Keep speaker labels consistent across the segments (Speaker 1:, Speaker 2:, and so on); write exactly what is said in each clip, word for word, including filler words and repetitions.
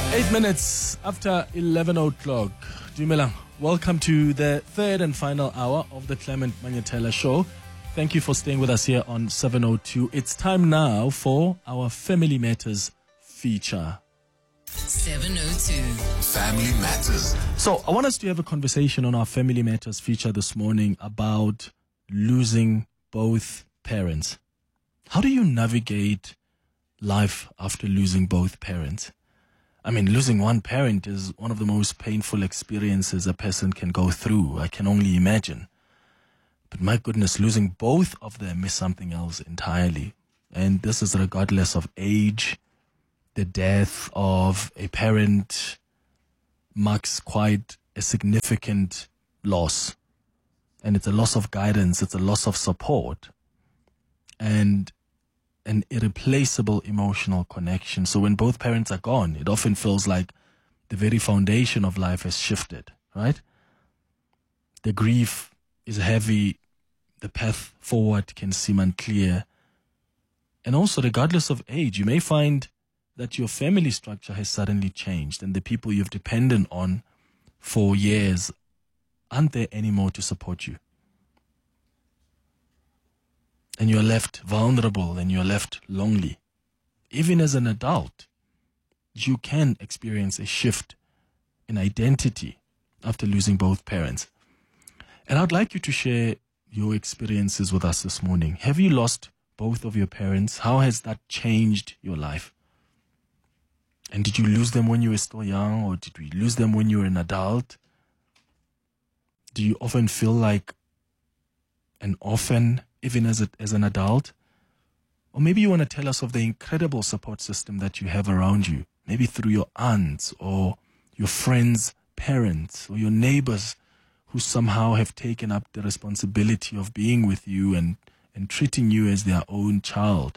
Speaker 1: Eight minutes after eleven o'clock. Dumelang, welcome to the third and final hour of the Clement Manyetela Show. Thank you for staying with us here on seven oh two. It's time now for our Family Matters feature.
Speaker 2: seven oh two.
Speaker 3: Family Matters.
Speaker 1: So I want us to have a conversation on our Family Matters feature this morning about losing both parents. How do you navigate life after losing both parents? I mean, losing one parent is one of the most painful experiences a person can go through. I can only imagine. But my goodness, losing both of them is something else entirely. And this is regardless of age. The death of a parent marks quite a significant loss. And it's a loss of guidance. It's a loss of support. And an irreplaceable emotional connection. So when both parents are gone, it often feels like the very foundation of life has shifted, right? The grief is heavy. The path forward can seem unclear. And also, regardless of age, you may find that your family structure has suddenly changed and the people you've depended on for years aren't there anymore to support you. And you're left vulnerable and you're left lonely. Even as an adult, you can experience a shift in identity after losing both parents. And I'd like you to share your experiences with us this morning. Have you lost both of your parents? How has that changed your life? And did you lose them when you were still young, or did we lose them when you were an adult? Do you often feel like an orphan even as a, as an adult? Or maybe you want to tell us of the incredible support system that you have around you, maybe through your aunts or your friends' parents or your neighbors who somehow have taken up the responsibility of being with you and, and treating you as their own child.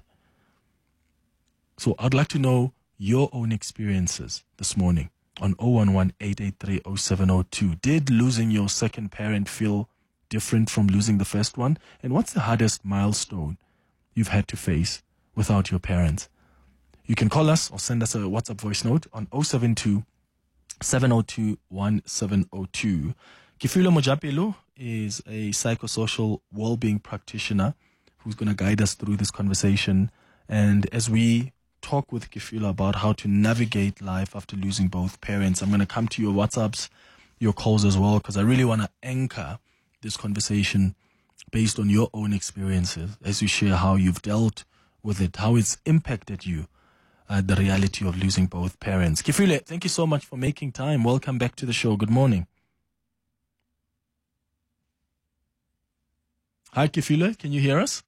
Speaker 1: So I'd like to know your own experiences this morning on oh one one, eight eight three, oh seven oh two. Did losing your second parent feel different from losing the first one? And what's the hardest milestone you've had to face without your parents? You can call us or send us a WhatsApp voice note on oh seven two, seven oh two, one seven oh two. Kifilo Mojapelo is a psychosocial well-being practitioner who's going to guide us through this conversation. And as we talk with Kifilo about how to navigate life after losing both parents, I'm going to come to your WhatsApps, your calls as well, because I really want to anchor this conversation based on your own experiences as you share how you've dealt with it, how it's impacted you, uh, the reality of losing both parents. Kifile, thank you so much for making time. Welcome back to the show. Good morning. Hi, Kifile. Can you hear us?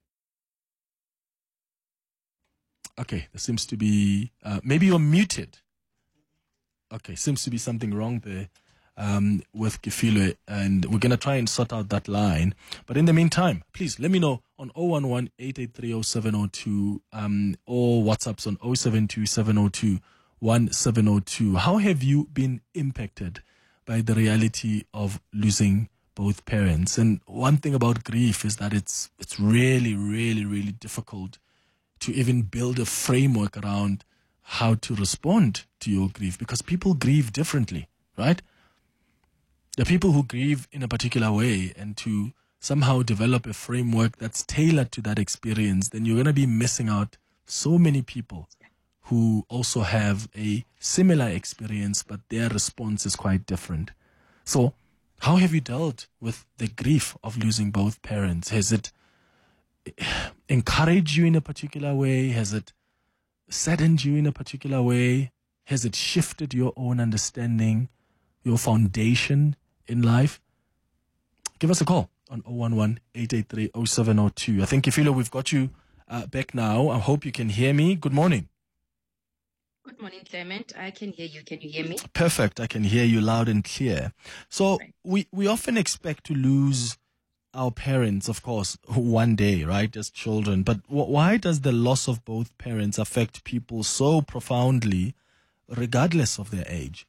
Speaker 1: Okay, there seems to be, uh, maybe you're muted. Okay, seems to be something wrong there. Um, with Kifilo, and we're going to try and sort out that line. But in the meantime, please let me know on oh one one, eight eight three, oh seven oh two um, or WhatsApps on oh seven two, seven oh two, one seven oh two. How have you been impacted by the reality of losing both parents? And one thing about grief is that it's it's really, really, really difficult to even build a framework around how to respond to your grief, because people grieve differently, right? The people who grieve in a particular way, and to somehow develop a framework that's tailored to that experience, then you're going to be missing out so many people who also have a similar experience, but their response is quite different. So how have you dealt with the grief of losing both parents? Has it encouraged you in a particular way? Has it saddened you in a particular way? Has it shifted your own understanding, your foundation in life? Give us a call on oh one one, eight eight three, oh seven oh two. I think, Kifilo, we've got you uh, back now. I hope you can hear me. Good morning.
Speaker 2: Good morning, Clement. I can hear you. Can you hear me?
Speaker 1: Perfect. I can hear you loud and clear. So
Speaker 2: Right.
Speaker 1: we, we often expect to lose our parents, of course, one day, right, as children. But w- why does the loss of both parents affect people so profoundly, regardless of their age?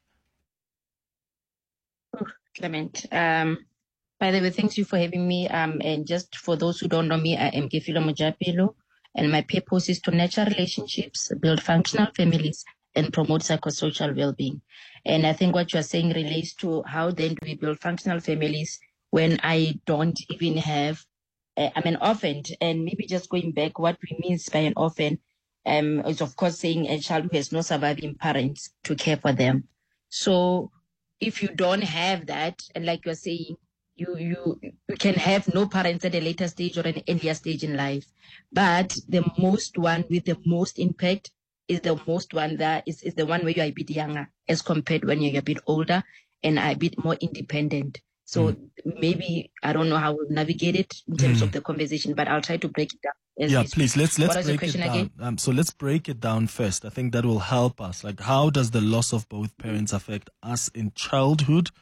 Speaker 2: Clement. Um, by the way, thank you for having me. Um, and just for those who don't know me, I am Kifilo Mojapelo, and my purpose is to nurture relationships, build functional families, and promote psychosocial well-being. And I think what you're saying relates to how then do we build functional families when I don't even have, uh, I'm an orphan. And maybe just going back, what we mean by an orphan um, is, of course, saying a child who has no surviving parents to care for them. So if you don't have that, and like you're saying, you, you, you can have no parents at a later stage or an earlier stage in life. But the most one with the most impact is the most one that is, is the one where you're a bit younger as compared when you're a bit older and are a bit more independent. So mm. maybe, I don't know how we'll navigate it in terms mm. of the conversation, but I'll try to break it down.
Speaker 1: Yeah, please, let's let's break it down. Um, so let's break it down first. I think that will help us. Like, how does the loss of both parents affect us in childhood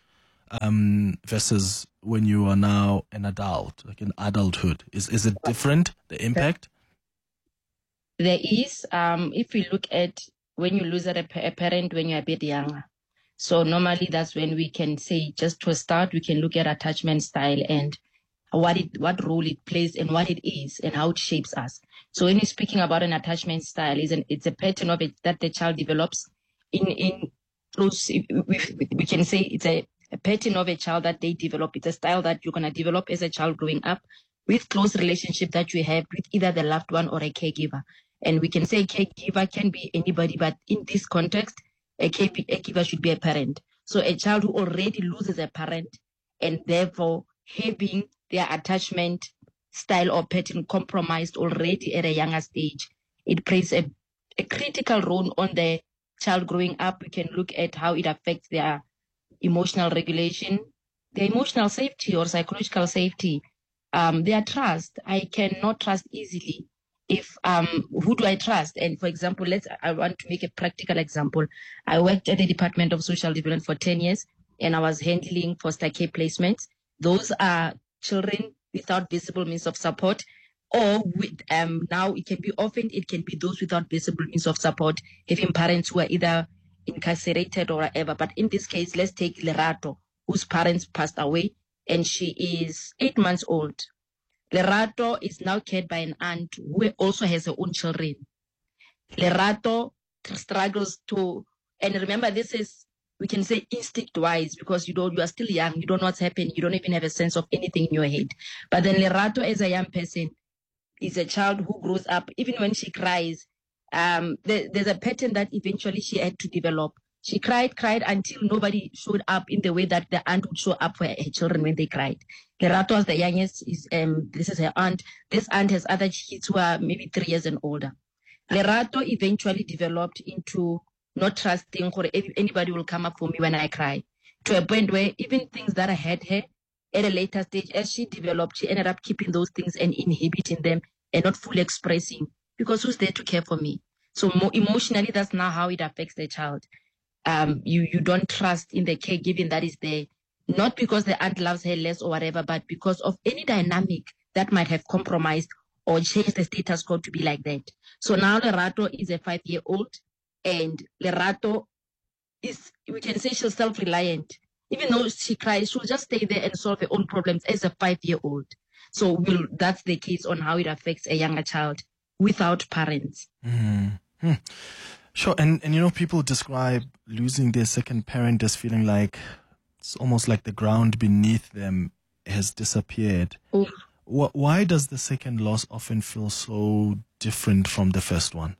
Speaker 1: um, versus when you are now an adult, like in adulthood? Is is it different, the impact?
Speaker 2: There is. Um, if we look at when you lose a, a parent when you're a bit younger. So normally that's when we can say, just to start, we can look at attachment style and what it, what role it plays and what it is and how it shapes us. So when you're speaking about an attachment style, is an, it's a pattern of it that the child develops in, in close, we, we can say it's a, a pattern of a child that they develop. It's a style that you're going to develop as a child growing up with close relationship that you have with either the loved one or a caregiver. And we can say caregiver can be anybody, but in this context, a caregiver should be a parent. So a child who already loses a parent and therefore having their attachment style or pattern compromised already at a younger stage, it plays a, a critical role on the child growing up. We can look at how it affects their emotional regulation, their emotional safety or psychological safety, um, their trust. I cannot trust easily. If um, who do I trust? And for example, let's. I want to make a practical example. I worked at the Department of Social Development for ten years, and I was handling foster care placements. Those are children without visible means of support, or with um now it can be often it can be those without visible means of support, having parents who are either incarcerated or whatever. But in this case, let's take Lerato, whose parents passed away, and she is eight months old. Lerato is now cared by an aunt who also has her own children. Lerato struggles to, and remember, this is, we can say instinct-wise, because you don't, you are still young, you don't know what's happening, you don't even have a sense of anything in your head. But then Lerato, as a young person, is a child who grows up, even when she cries, um, there, there's a pattern that eventually she had to develop. She cried, cried until nobody showed up in the way that the aunt would show up for her, her children when they cried. Lerato, as the youngest, is um, this is her aunt. This aunt has other kids who are maybe three years and older. Lerato eventually developed into not trusting or anybody will come up for me when I cry, to a point where even things that I had her at a later stage, as she developed, she ended up keeping those things and inhibiting them and not fully expressing, because who's there to care for me? So more emotionally, that's now how it affects the child. Um, you, you don't trust in the caregiving that is there, not because the aunt loves her less or whatever, but because of any dynamic that might have compromised or changed the status quo to be like that. So now Lerato is a five-year-old, and Lerato is, we can say she's self-reliant. Even though she cries, she'll just stay there and solve her own problems as a five-year-old. So we'll, that's the case on how it affects a younger child without parents.
Speaker 1: Mm-hmm. Sure, and, and you know, people describe losing their second parent as feeling like it's almost like the ground beneath them has disappeared.
Speaker 2: Ooh.
Speaker 1: Why does the second loss often feel so different from the first one?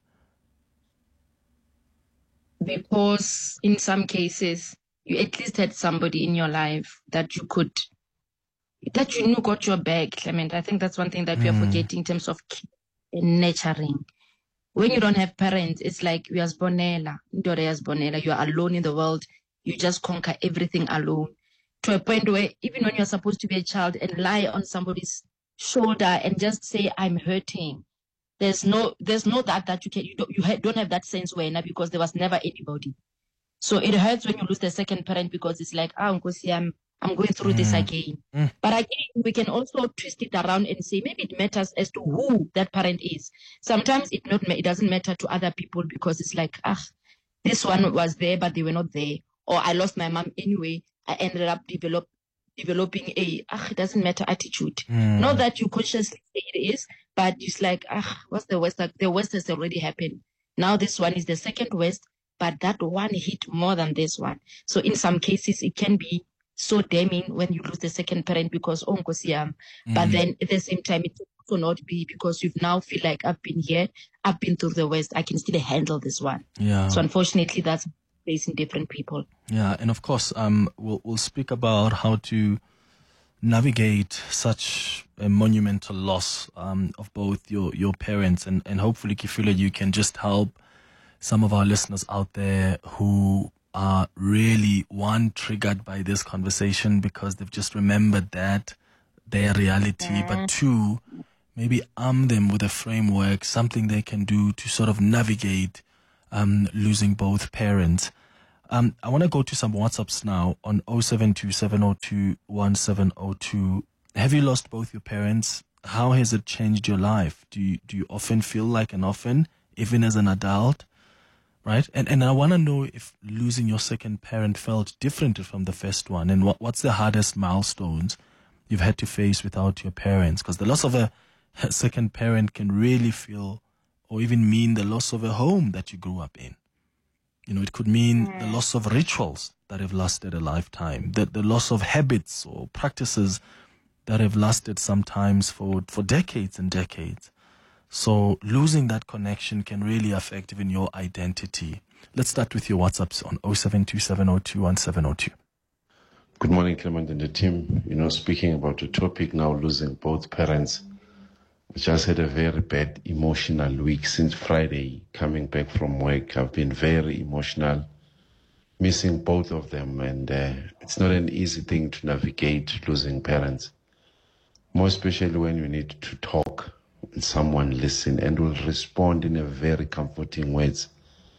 Speaker 2: Because in some cases, you at least had somebody in your life that you could, that you knew got your back. I mean, I think that's one thing that mm. we are forgetting in terms of nurturing. When you don't have parents, it's like we are Bonella, you are alone in the world. You just conquer everything alone, to a point where even when you're supposed to be a child and lie on somebody's shoulder and just say, I'm hurting, there's no, there's no that that you can, you don't, you ha- don't have that sense where now, because there was never anybody. So it hurts when you lose the second parent, because it's like, ah, oh, I'm, I'm going through mm. this again. Mm. But again, we can also twist it around and say maybe it matters as to who that parent is. Sometimes it not, it doesn't matter to other people, because it's like, ah, this one was there, but they were not there. Or I lost my mom anyway. I ended up develop, developing a, ah, it doesn't matter attitude. Mm. Not that you consciously say it is, but it's like, ah, what's the worst? The worst has already happened. Now this one is the second worst. but that one hit more than this one. So in some cases, it can be so damning when you lose the second parent because, oh, mm. but then at the same time, it will not be because you now feel like I've been here, I've been through the worst, I can still handle this one.
Speaker 1: Yeah.
Speaker 2: So unfortunately, that's facing different people.
Speaker 1: Yeah, and of course, um, we'll we'll speak about how to navigate such a monumental loss um, of both your, your parents, and, and hopefully, Kifula, you can just help some of our listeners out there who are really, one, triggered by this conversation because they've just remembered that their reality, yeah. but two, maybe arm them with a framework, something they can do to sort of navigate um, losing both parents. Um, I want to go to some WhatsApps now on oh seven two seven oh two one seven oh two. Have you lost both your parents? How has it changed your life? Do you, do you often feel like an orphan, even as an adult? Right? And and I want to know if losing your second parent felt different from the first one, and what what's the hardest milestones you've had to face without your parents? Because the loss of a, a second parent can really feel, or even mean, the loss of a home that you grew up in. You know, it could mean the loss of rituals that have lasted a lifetime, the, the loss of habits or practices that have lasted sometimes for, for decades and decades. So losing that connection can really affect even your identity. Let's start with your WhatsApps on oh seven two seven oh two one seven oh two.
Speaker 4: Good morning, Clement and the team. You know, speaking about the topic now, losing both parents. I just had a very bad emotional week since Friday. Coming back from work, I've been very emotional, missing both of them, and uh, it's not an easy thing to navigate losing parents, more especially when you need to talk and someone listen and will respond in a very comforting words.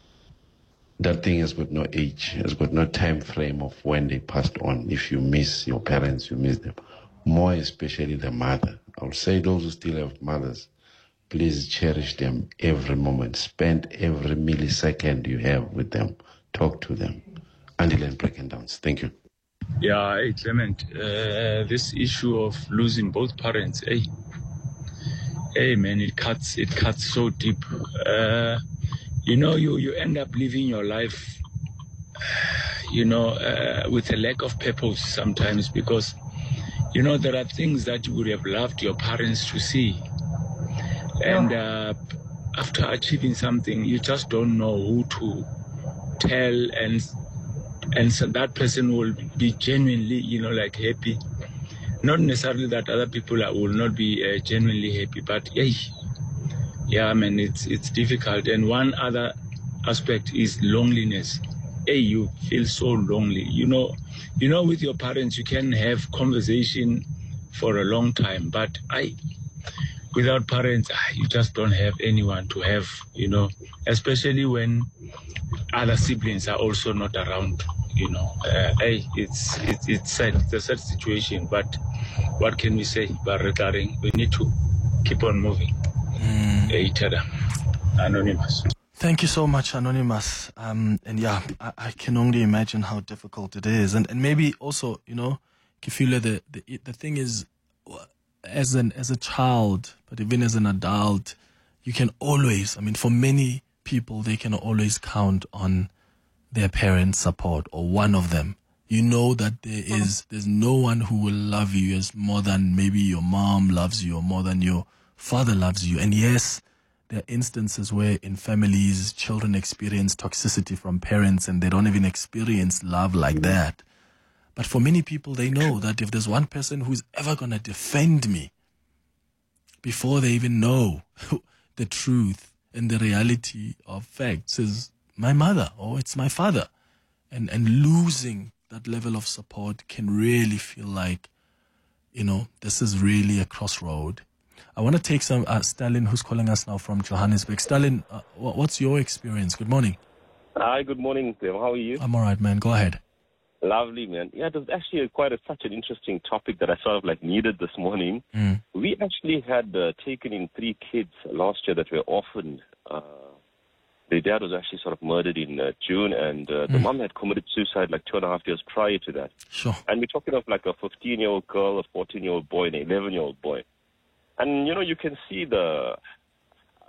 Speaker 4: That thing has got no age, has got no time frame of when they passed on. If you miss your parents, you miss them. More especially the mother. I would say those who still have mothers, please cherish them every moment. Spend every millisecond you have with them. Talk to them. Andile and Breakendowns. Thank you.
Speaker 5: Yeah, hey, Clement, uh, this issue of losing both parents, hey, hey, man, it cuts, it cuts so deep. Uh, you know, you, you end up living your life, you know, uh, with a lack of purpose sometimes because, you know, there are things that you would have loved your parents to see. And uh, after achieving something, you just don't know who to tell, and and so that person will be genuinely, you know, like happy. Not necessarily that other people are, will not be uh, genuinely happy, but hey, yeah, I mean, it's it's difficult. And one other aspect is loneliness. Hey, you feel so lonely. You know, you know, with your parents, you can have conversation for a long time, but I, without parents, you just don't have anyone to have, you know, especially when other siblings are also not around, you know. Uh, hey, it's, it's, it's sad, it's a sad situation, but what can we say? But regarding, we need to keep on moving. Mm. Each other. Anonymous.
Speaker 1: Thank you so much, Anonymous. Um, and yeah, I, I can only imagine how difficult it is. And and maybe also, you know, Kifula, the, the the thing is, as an as a child, but even as an adult, you can always, I mean, for many people, they can always count on their parents' support or one of them. You know that there is there's no one who will love you as more than maybe your mom loves you or more than your father loves you. And yes, there are instances where in families, children experience toxicity from parents and they don't even experience love like that. But for many people, they know that if there's one person who's ever going to defend me before they even know the truth and the reality of facts, is my mother or it's my father. And, and losing that level of support can really feel like, you know, this is really a crossroad. I want to take some, uh, Stalin, who's calling us now from Johannesburg. Stalin, uh, what's your experience? Good morning.
Speaker 6: Hi, good morning, Tim. How are you?
Speaker 1: I'm all right, man. Go ahead.
Speaker 6: Lovely, man. Yeah, it was actually a, quite a, such an interesting topic that I sort of like needed this morning. Mm. We actually had uh, taken in three kids last year that were orphaned. Uh, their dad was actually sort of murdered in uh, June, and uh, the mm. mom had committed suicide like two and a half years prior to that.
Speaker 1: Sure.
Speaker 6: And we're talking of like a fifteen-year-old girl, a fourteen-year-old boy, and an eleven-year-old boy. And, you know, you can see the, uh,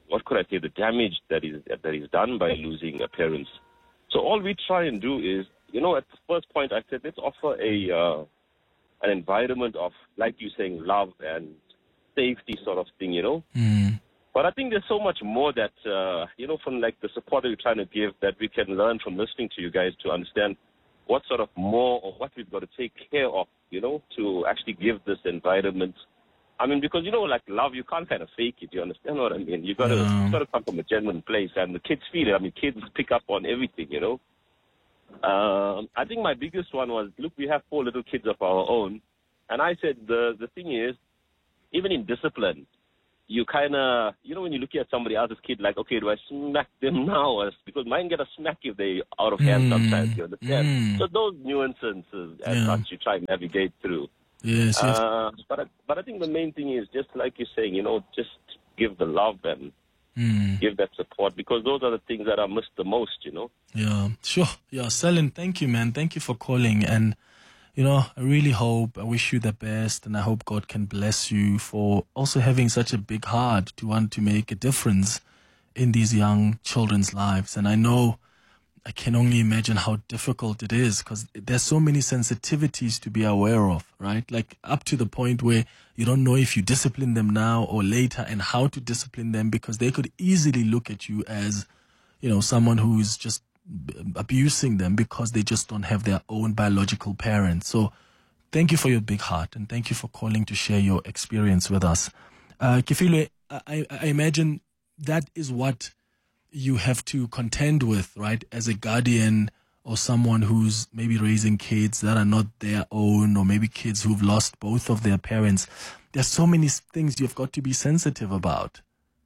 Speaker 6: what could I say, the damage that is that is done by losing uh, parents. So all we try and do is, you know, at the first point I said, let's offer a uh, an environment of, like you saying, love and safety sort of thing, you know.
Speaker 1: Mm.
Speaker 6: But I think there's so much more that, uh, you know, from like the support that we're trying to give that we can learn from listening to you guys to understand what sort of more or what we've got to take care of, you know, to actually give this environment. I mean, because, you know, like love, you can't kind of fake it. You understand what I mean? You got to
Speaker 1: Yeah.
Speaker 6: got to come from a genuine place, and the kids feel it. I mean, kids pick up on everything, you know. Um, I think my biggest one was, look, we have four little kids of our own, and I said the the thing is, even in discipline, you kind of, you know, when you look at somebody else's kid, like, okay, do I smack them now? Or, because mine get a smack if they out of hand
Speaker 1: Mm.
Speaker 6: sometimes, you understand?
Speaker 1: Mm.
Speaker 6: So those nuances, as
Speaker 1: Yeah.
Speaker 6: such, you try and navigate through.
Speaker 1: Yes, yes.
Speaker 6: Uh, but, I, but I think the main thing is, just like you're saying, you know, just give the love and
Speaker 1: Mm.
Speaker 6: give that support, because those are the things that are missed the most, you know.
Speaker 1: Yeah, sure. Yeah, Selin, thank you, man. Thank you for calling. And, you know, I really hope, I wish you the best, and I hope God can bless you for also having such a big heart to want to make a difference in these young children's lives. And I know, I can only imagine how difficult it is, because there's so many sensitivities to be aware of, right? Like up to the point where you don't know if you discipline them now or later and how to discipline them, because they could easily look at you as, you know, someone who's just abusing them because they just don't have their own biological parents. So thank you for your big heart, and thank you for calling to share your experience with us. Uh, Kefilwe, I, I imagine that is what you have to contend with, right? As a guardian or someone who's maybe raising kids that are not their own, or maybe kids who've lost both of their parents. There's so many things you've got to be sensitive about.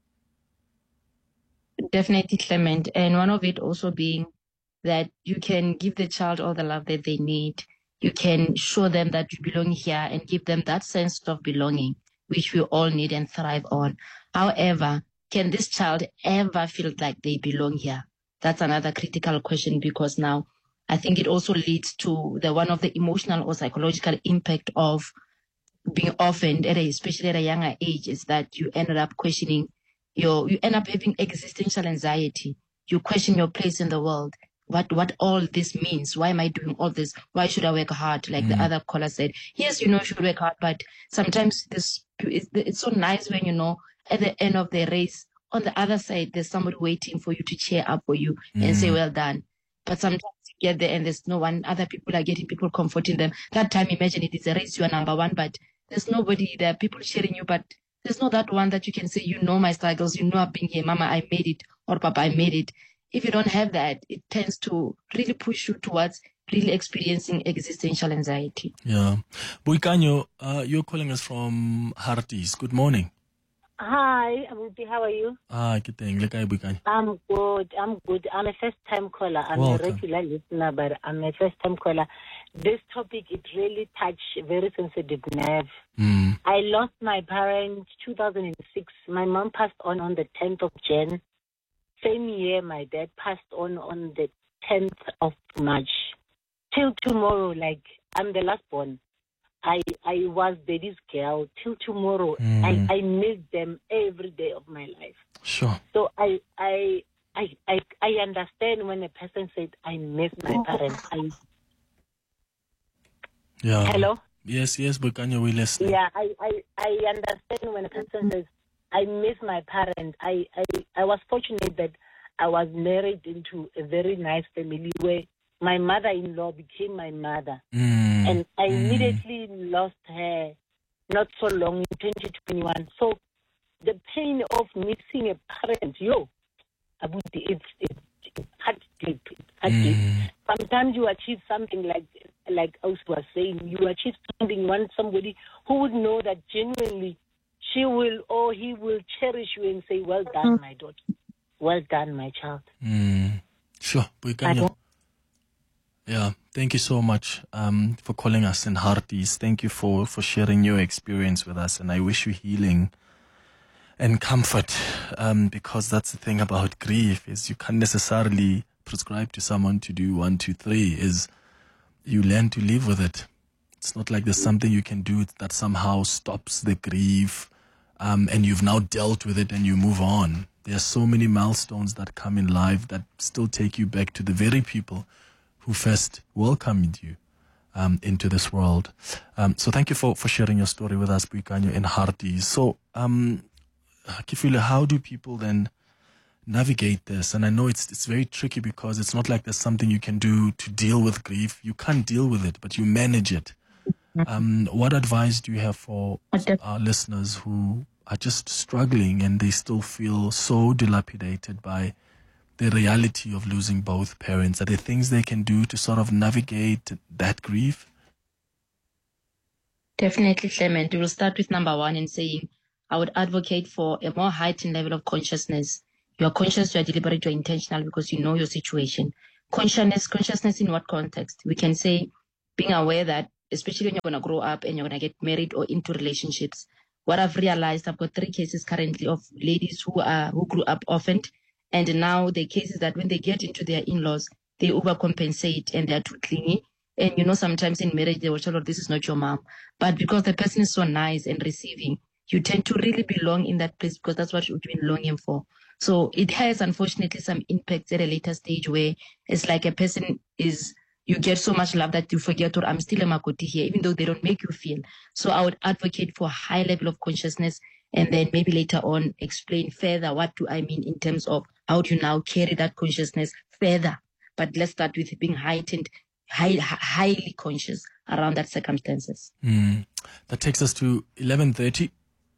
Speaker 2: Definitely, Clement. And one of it also being that you can give the child all the love that they need. You can show them that you belong here and give them that sense of belonging, which we all need and thrive on. However, can this child ever feel like they belong here? That's another critical question, because now I think it also leads to the one of the emotional or psychological impact of being orphaned, at a, especially at a younger age, is that you ended up questioning your, you end up having existential anxiety. You question your place in the world. What what all this means? Why am I doing all this? Why should I work hard? Like mm. the other caller said, yes, you know, you should work hard, but sometimes this it's, it's so nice when, you know, at the end of the race, on the other side, there's somebody waiting for you to cheer up for you mm. and say, well done. But sometimes you get there and there's no one, other people are getting people comforting them. That time, imagine it is a race, you are number one, but there's nobody there, people cheering you, but there's not that one that you can say, you know my struggles, you know I've been here, Mama, I made it, or Papa, I made it. If you don't have that, it tends to really push you towards really experiencing existential anxiety.
Speaker 1: Yeah. Boikanyo, uh, you're calling us from Harties. Good morning.
Speaker 7: Hi, Abuti, how are you?
Speaker 1: Ah, good thing. Look, Boikanyo.
Speaker 7: I'm good, I'm good. I'm a first-time caller. I'm
Speaker 1: Welcome.
Speaker 7: a regular listener, but I'm a first-time caller. This topic, it really touched very sensitive nerve.
Speaker 1: Mm.
Speaker 7: I lost my parents two thousand six. My mom passed on on the tenth of January. Same year, my dad passed on on the tenth of March. Till tomorrow, like, I'm the last born. I I was daddy's girl. Till tomorrow,
Speaker 1: Mm.
Speaker 7: I, I miss them every day of my life.
Speaker 1: Sure.
Speaker 7: So I I I I, I understand when a person said, I miss my parents. I,
Speaker 1: Yeah.
Speaker 7: hello?
Speaker 1: Yes, yes, Boikanyo, we listen.
Speaker 7: Yeah, I, I, I understand when a person says, I miss my parents. I, I, I was fortunate that I was married into a very nice family where my mother-in-law became my mother.
Speaker 1: Mm.
Speaker 7: And I
Speaker 1: Mm.
Speaker 7: immediately lost her not so long in twenty twenty-one. So the pain of missing a parent, yo, Abuti, it's, it's, it's hard deep. It's hard
Speaker 1: Mm.
Speaker 7: deep. Sometimes you achieve something like, like Aus was saying, you achieve something, you want somebody who would know that genuinely she will or he will cherish you and say, well done, my daughter. Well done, my child.
Speaker 1: Mm. Sure, Boikanyo. Yeah, thank you so much um, for calling us in Harties. Thank you for, for sharing your experience with us, and I wish you healing and comfort, um, because that's the thing about grief, is you can't necessarily prescribe to someone to do one, two, three, is you learn to live with it. It's not like there's something you can do that somehow stops the grief, um, and you've now dealt with it and you move on. There are so many milestones that come in life that still take you back to the very people who first welcomed you um, into this world. Um, so thank you for, for sharing your story with us, Boikanyo and Hardy. So, um, Kifile, how do people then navigate this? And I know it's it's very tricky because it's not like there's something you can do to deal with grief. You can't deal with it, but you manage it. Um, what advice do you have for our listeners who are just struggling and they still feel so dilapidated by the reality of losing both parents? Are there things they can do to sort of navigate that grief?
Speaker 2: Definitely, Clement. We will start with number one in saying I would advocate for a more heightened level of consciousness. You are conscious, you are deliberate, you are intentional because you know your situation. Consciousness, consciousness in what context? We can say being aware that, especially when you're going to grow up and you're going to get married or into relationships. What I've realized, I've got three cases currently of ladies who are who grew up orphaned, and now the cases that when they get into their in-laws, they overcompensate and they're too clingy. And you know, sometimes in marriage, they will tell you, this is not your mom. But because the person is so nice and receiving, you tend to really belong in that place because that's what you've been longing for. So it has, unfortunately, some impacts at a later stage where it's like a person is, you get so much love that you forget, or I'm still a Makoti here, even though they don't make you feel. So I would advocate for a high level of consciousness and then maybe later on explain further what do I mean in terms of how do you now carry that consciousness further. But let's start with being heightened, high, highly conscious around that circumstances.
Speaker 1: Mm. That takes us to eleven thirty.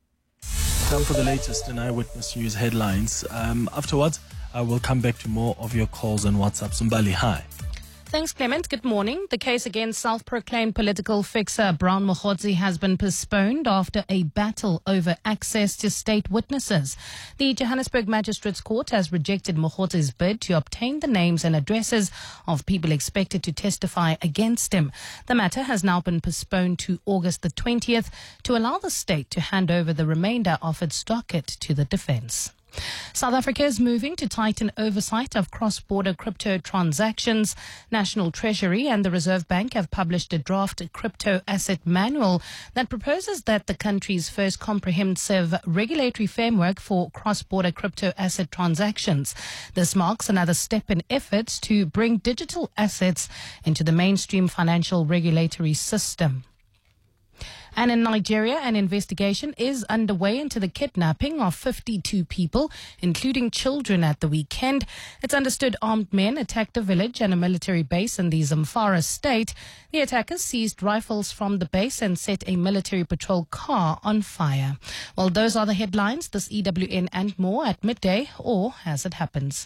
Speaker 1: Time for the latest in Eyewitness News headlines. Um, afterwards, I will come back to more of your calls on WhatsApp. Zumbali, hi.
Speaker 8: Thanks, Clement. Good morning. The case against self-proclaimed political fixer Brown Mokgotsi has been postponed after a battle over access to state witnesses. The Johannesburg Magistrates Court has rejected Mokgotsi's bid to obtain the names and addresses of people expected to testify against him. The matter has now been postponed to August the twentieth to allow the state to hand over the remainder of its docket to the defense. South Africa is moving to tighten oversight of cross-border crypto transactions. National Treasury and the Reserve Bank have published a draft crypto asset manual that proposes that the country's first comprehensive regulatory framework for cross-border crypto asset transactions. This marks another step in efforts to bring digital assets into the mainstream financial regulatory system. And in Nigeria, an investigation is underway into the kidnapping of fifty-two people, including children, at the weekend. It's understood armed men attacked a village and a military base in the Zamfara state. The attackers seized rifles from the base and set a military patrol car on fire. Well, those are the headlines. This E W N and more at midday or as it happens.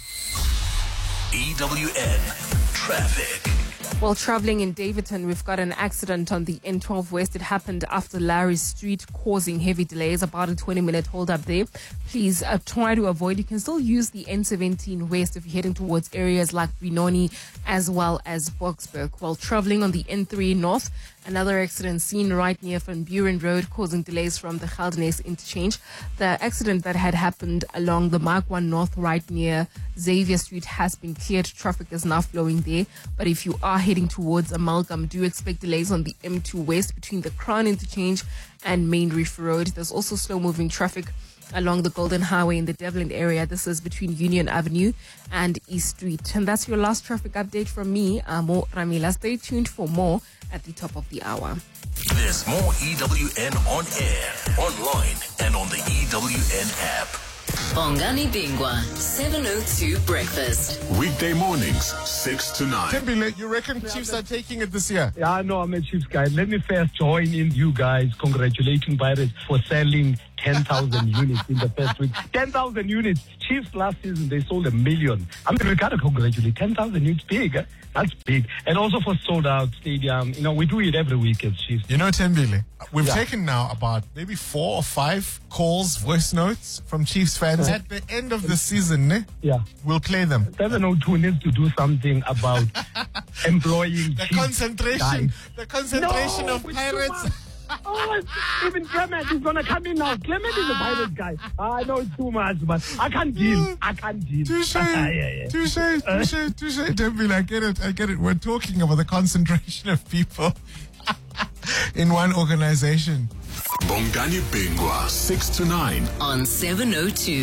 Speaker 3: E W N Traffic.
Speaker 9: While traveling in Davidton, we've got an accident on the N twelve West. It happened after Larry Street, causing heavy delays, about a twenty minute hold up there. Please uh, try to avoid. You can still use the N seventeen West if you're heading towards areas like Benoni as well as Boksburg. While traveling on the N three North, another accident seen right near Van Buren Road, causing delays from the Geldenhuys interchange. The accident that had happened along the Mark one North right near Xavier Street has been cleared. Traffic is now flowing there. But if you are heading towards Amalgam, do expect delays on the M two West between the Crown interchange and Main Reef Road. There's also slow-moving traffic along the Golden Highway in the Devlin area. This is between Union Avenue and East Street. And that's your last traffic update from me, Amo Ramila. Stay tuned for more at the top of the hour.
Speaker 3: There's more E W N on air, online, and on the E W N app.
Speaker 10: Bongani Bingwa, seven oh two Breakfast.
Speaker 3: Weekday mornings, six to nine.
Speaker 11: Tembile, you reckon Chiefs are taking it this year?
Speaker 12: Yeah, I know I'm a Chiefs guy. Let me first join in you guys congratulating Pirates for selling ten thousand units in the first week. ten thousand units. Chiefs last season, they sold a million. I mean, we got to congratulate. ten thousand units, big. Eh? That's big. And also for sold out stadium. You know, we do it every week as Chiefs.
Speaker 11: You know, Tembile, we've
Speaker 12: Yeah.
Speaker 11: taken now about maybe four or five calls, voice notes from Chiefs fans.
Speaker 12: Uh-huh.
Speaker 11: At the end of the season, eh,
Speaker 12: Yeah.
Speaker 11: we'll play them.
Speaker 12: seven oh two needs to do something about employing
Speaker 11: The
Speaker 12: Chiefs
Speaker 11: concentration,
Speaker 12: guys.
Speaker 11: the concentration
Speaker 12: No,
Speaker 11: of
Speaker 12: it's
Speaker 11: Pirates.
Speaker 12: too much. Oh, even Clement is gonna come in now. Clement is a Pirates guy. I know it's too much, but I can't deal. I can't deal.
Speaker 11: Touche,
Speaker 12: yeah, yeah.
Speaker 11: touche, touche, touche, Tembile, I get it, I get it. We're talking about the concentration of people in one organization.
Speaker 3: Bongani Bingwa, six to nine.
Speaker 10: On seven oh two.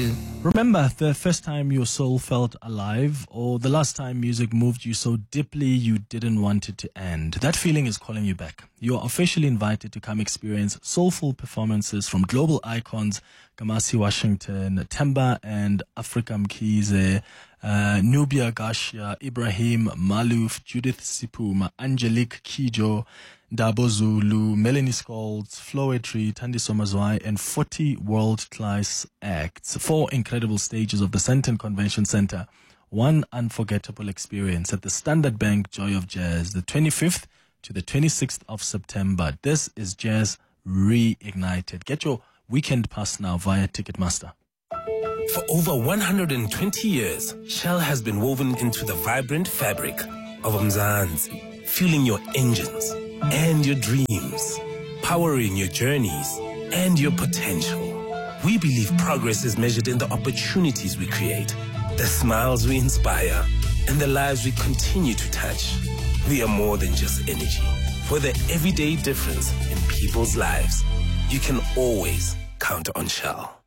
Speaker 1: Remember the first time your soul felt alive, or the last time music moved you so deeply you didn't want it to end. That feeling is calling you back. You are officially invited to come experience soulful performances from global icons Kamasi Washington, Temba and Africa Mkhize, uh, Nubia Gashia, Ibrahim Malouf, Judith Sipuma, Angelique Kijo, Dabo Zulu, Melanie Scholz, Floetry, Thandiso Mazwai, and forty world-class acts. Four incredible stages of the Sandton Convention Center. One unforgettable experience at the Standard Bank Joy of Jazz, the twenty-fifth to the twenty-sixth of September. This is Jazz Reignited. Get your weekend pass now via Ticketmaster.
Speaker 13: For over one hundred twenty years, Shell has been woven into the vibrant fabric of Mzansi, fueling your engines and your dreams, powering your journeys and your potential. We believe progress is measured in the opportunities we create, the smiles we inspire, and the lives we continue to touch. We are more than just energy. For the everyday difference in people's lives, you can always count on Shell.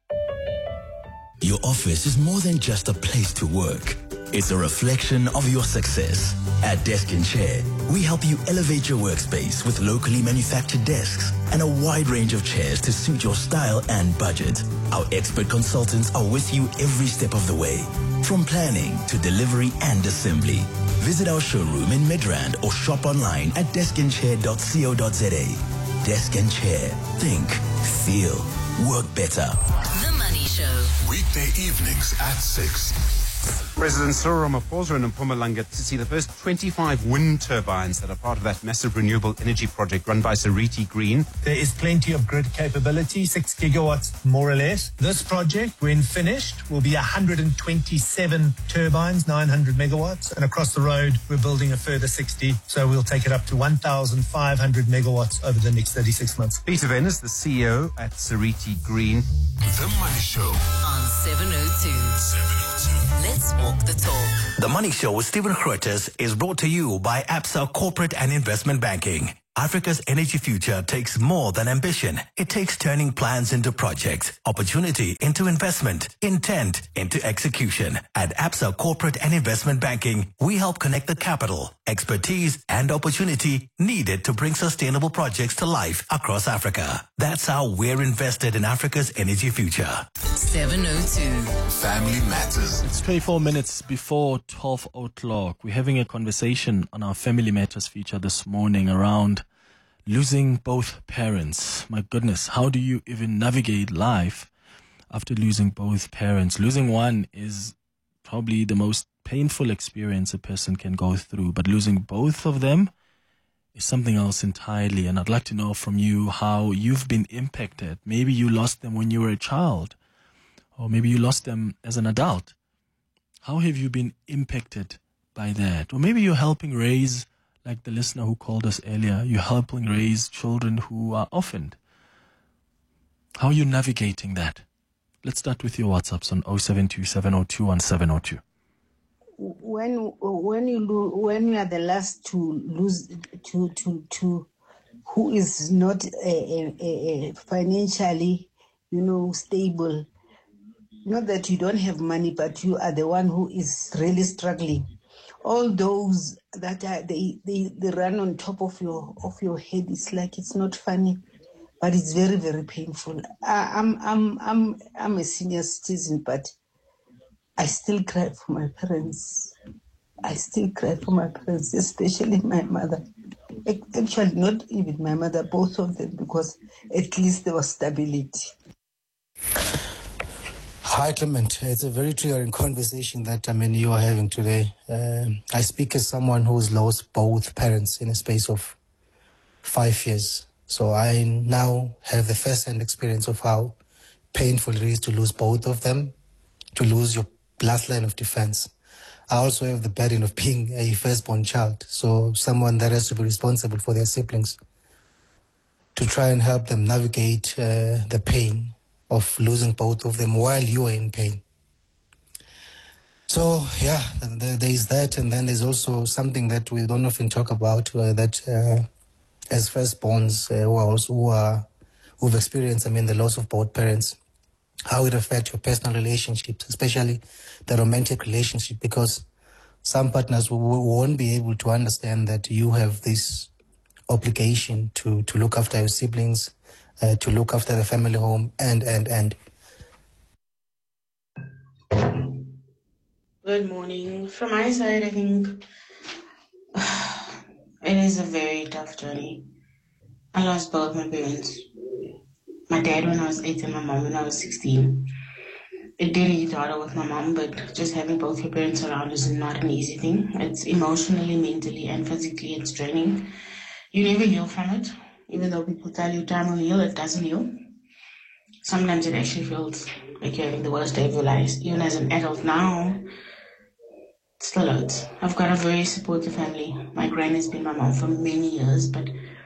Speaker 14: Your office is more than just a place to work. It's a reflection of your success. At Desk and Chair, we help you elevate your workspace with locally manufactured desks and a wide range of chairs to suit your style and budget. Our expert consultants are with you every step of the way, from planning to delivery and assembly. Visit our showroom in Midrand or shop online at desk and chair dot co dot za. Desk and Chair. Think, feel, work better.
Speaker 10: The Money Show.
Speaker 3: Weekday evenings at six.
Speaker 15: President Cyril Ramaphosa in Mpumalanga to see the first twenty-five wind turbines that are part of that massive renewable energy project run by Seriti Green.
Speaker 16: There is plenty of grid capability, six gigawatts more or less. This project, when finished, will be one hundred twenty-seven turbines, nine hundred megawatts. And across the road, we're building a further sixty. So we'll take it up to one thousand five hundred megawatts over the next thirty-six months.
Speaker 15: Peter Venus, the C E O at Seriti Green.
Speaker 3: The Money Show
Speaker 10: on seven oh two. seven oh two. Let's walk the talk.
Speaker 14: The Money Show with Stephen Grootes is brought to you by Absa Corporate and Investment Banking. Africa's energy future takes more than ambition. It takes turning plans into projects, opportunity into investment, intent into execution. At Absa Corporate and Investment Banking, we help connect the capital, expertise, and opportunity needed to bring sustainable projects to life across Africa. That's how we're invested in Africa's energy future.
Speaker 10: seven oh two.
Speaker 3: Family Matters.
Speaker 1: It's twenty-four minutes before twelve o'clock. We're having a conversation on our Family Matters feature this morning around losing both parents. My goodness, how do you even navigate life after losing both parents? Losing one is probably the most painful experience a person can go through, but losing both of them is something else entirely. And I'd like to know from you how you've been impacted. Maybe you lost them when you were a child, or maybe you lost them as an adult. How have you been impacted by that? Or maybe you're helping raise, like the listener who called us earlier, you're helping raise children who are orphaned. How are you navigating that? Let's start with your WhatsApps on oh seven two, seven oh two, one seven oh two.
Speaker 17: When when you lo- when you are the last to lose to to to who is not a, a, a financially, you know, stable. Not that you don't have money, but you are the one who is really struggling. All those that are they, they, they run on top of your of your head. It's like it's not funny, but it's very very painful. I, I'm I'm I'm I'm a senior citizen, but I still cry for my parents. I still cry for my parents, especially my mother. Actually, not even my mother, both of them, because at least there was stability.
Speaker 18: Hi, Clement. It's a very triggering conversation that I mean you are having today. Um, I speak as someone who's lost both parents in a space of five years. So I now have the first-hand experience of how painful it is to lose both of them, to lose your last line of defense. I also have the burden of being a firstborn child, so someone that has to be responsible for their siblings, to try and help them navigate uh, the pain of losing both of them while you are in pain. So, yeah, there is that, and then there's also something that we don't often talk about, uh, that uh, as firstborns uh, who, are also, who are, who've experienced, I mean, the loss of both parents, how it affects your personal relationships, especially the romantic relationship, because some partners will, won't be able to understand that you have this obligation to, to look after your siblings, uh, to look after the family home, and, and, and.
Speaker 19: Good morning. From my side, I think it is a very tough journey. I lost both my parents. My dad when I was eight and my mom when I was sixteen. It did hit harder with my mom, but just having both your parents around is not an easy thing. It's emotionally, mentally, and physically, it's draining. You never heal from it. Even though people tell you time will heal, it doesn't heal. Sometimes it actually feels like you're having the worst day of your life. Even as an adult now, it still hurts. I've got a very supportive family. My gran has been my mom for many years, but